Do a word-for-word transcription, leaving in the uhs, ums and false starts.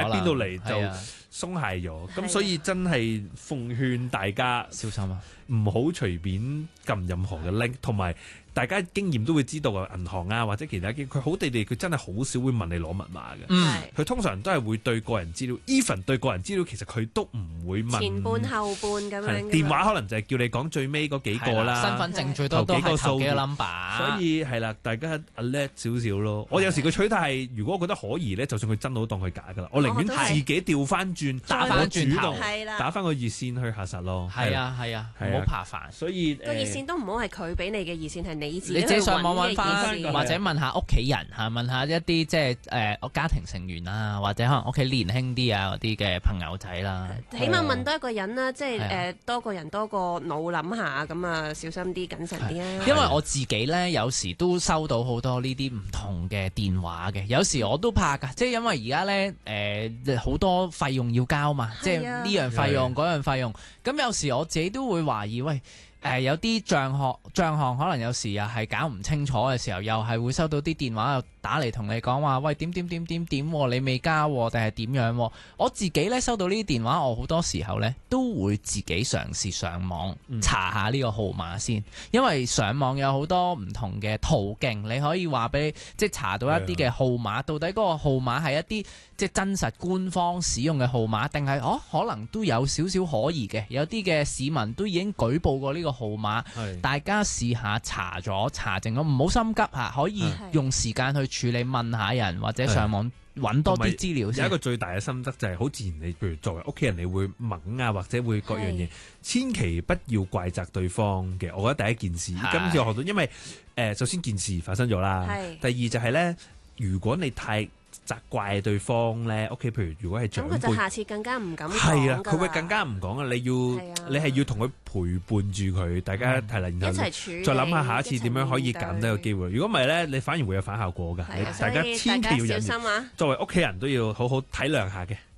邊度嚟就鬆懈咗。咁所以真係奉勸大家小心啊， 唔好隨便撳任何嘅 link， 同埋大家經驗都會知道啊，銀行啊或者其他機，佢好地地，佢真係好少會問你攞密碼嘅。 嗯， 佢通常都係會對個人資料 ，even 對個人資料其實佢都唔會問前半後半咁樣。 電話可能就係叫你講最尾嗰幾個啦， 身份證最多都係頭幾個 number。 所以係啦，大家 alert 少少咯。我有時個取態係，如果我覺得可疑咧，就算佢真，我都當佢假噶啦。我寧願自己調翻轉， 打翻轉頭， 打翻個熱線去核實咯。 係啊係啊，唔好怕煩。 所以個熱線都唔好係佢俾你嘅熱線，係你自己你自己上網揾翻， 嘅或者問下屋企人嚇，問下一啲即係誒家庭成員啊，或者可能屋企年輕啲啊嗰啲嘅朋友仔啦。 起碼問多一個人啦，即係誒多個人多個腦諗下，咁啊小心啲，謹慎啲啊。 因為我自己咧有時都收到好多呢啲唔同嘅電話嘅，有時我都怕㗎，即係因為而家咧誒好多費用要交嘛，即係呢樣費用嗰樣費用，咁有時我自己都會懷疑，喂。誒、呃、有啲帳項帳項可能有時又係搞唔清楚嘅時候，又係會收到啲電話又打嚟同你講話，喂點點點點點，你未交定係點樣？我自己咧收到呢啲電話，我好多時候咧都會自己嘗試上網查下呢個號碼先，因為上網有好多唔同嘅途徑，你可以話俾即係查到一啲嘅號碼，到底嗰個號碼係一啲即係真實官方使用嘅號碼，定係哦可能都有少少可疑嘅，有啲嘅市民都已經舉報過呢個號碼，大家試下查咗查證咗，唔好心急嚇，可以用時間去處理，問下人或者上網揾多啲資料先。 有一個最大嘅心得就係好自然，你譬如作為屋企人，你會猛啊，或者會各樣嘢，千祈不要怪責對方嘅。我覺得第一件事，今次我學到，因為誒、呃、首先件事發生咗啦，第二就係咧，如果你太責怪對方咧，屋企譬如如果係長輩，咁佢就下次更加唔敢講。 係啊，佢會更加唔講啊！你要、啊、你係要同佢陪伴住佢，大家係啦，然後再諗下下一次點樣可以減低個機會。如果唔係咧，你反而會有反效果㗎。 啊、 大家千祈要小心啊！作為屋企人都要好好體諒下嘅。